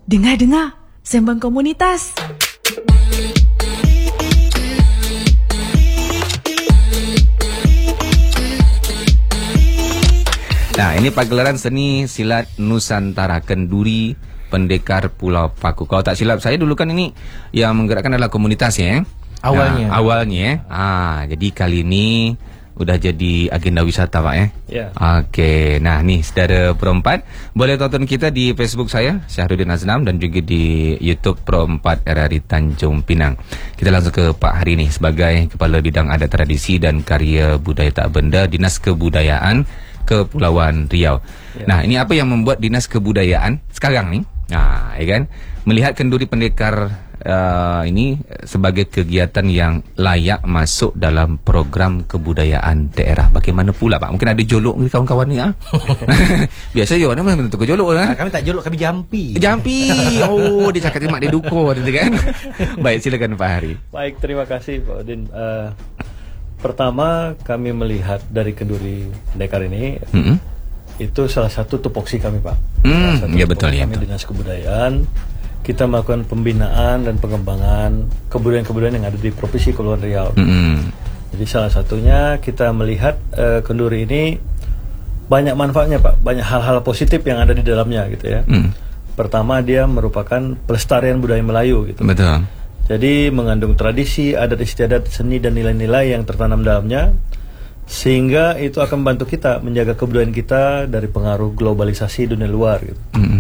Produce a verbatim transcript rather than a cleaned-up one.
Dengar-dengar, Sembang Komunitas. Nah, ini pagelaran seni silat Nusantara Kenduri Pendekar Pulau Paku. Kalau tak silap saya dulu kan ini yang menggerakkan adalah komunitas ya. Awalnya. Nah, awalnya. Ah, jadi kali ini udah jadi agenda wisata Pak ya. Ya. Oke, nah nih saudara Pro empat, boleh tonton kita di Facebook saya Syahrudin Aznam dan juga di YouTube Pro empat R R I Tanjung Pinang. Kita langsung ke Pak Hari nih sebagai Kepala Bidang Adat Tradisi dan Karya Budaya Tak Benda Dinas Kebudayaan Kepulauan Riau. Ya. Nah, ini apa yang membuat Dinas Kebudayaan sekarang nih, nah, ya kan, melihat kenduri pendekar uh, ini sebagai kegiatan yang layak masuk dalam program kebudayaan daerah. Bagaimana pula Pak? Mungkin ada jolok ni kawan-kawan ni ah. Biasa yo nama bentuk jolok lah. Kami tak jolok, kami jampi. Jampi. Oh, dia cakap mak dia duko gitu kan. Baik, silakan Pak Hari. Baik, terima kasih Pak Udin. Uh, Pertama, kami melihat dari kenduri pendekar ini, mm-hmm. itu salah satu tupoksi kami Pak. Mm, ya betul ya. Kami Dinas Kebudayaan, kita melakukan pembinaan dan pengembangan kebudayaan-kebudayaan yang ada di Provinsi Kepulauan Riau. Mm-hmm. Jadi salah satunya kita melihat uh, kenduri ini banyak manfaatnya Pak, banyak hal-hal positif yang ada di dalamnya gitu ya. Mm. Pertama, dia merupakan pelestarian budaya Melayu gitu. Betul. Jadi mengandung tradisi, adat istiadat, seni dan nilai-nilai yang tertanam dalamnya, sehingga itu akan membantu kita menjaga kebudayaan kita dari pengaruh globalisasi dunia luar gitu. Mm-hmm.